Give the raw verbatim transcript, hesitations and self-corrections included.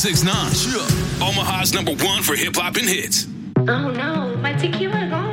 six nine. Omaha's number one for hip hop and hits. Oh no, my tequila gone.